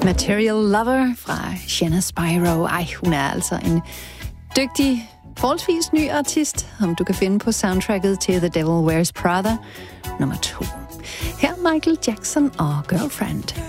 Material Lover fra Shanna Spyro. Hun er altså en dygtig, forholdsvis ny artist, som du kan finde på soundtracket til The Devil Wears Prada nummer 2. Her Michael Jackson og Girlfriend.